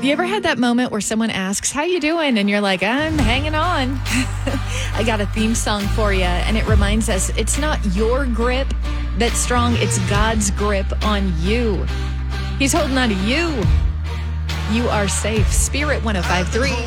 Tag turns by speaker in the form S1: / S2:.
S1: You ever had that moment where someone asks, how you doing? And you're like, I'm hanging on. I got a theme song for you, and it reminds us it's not your grip that's strong, it's God's grip on you. He's holding on to you. You are safe. Spirit 105.3.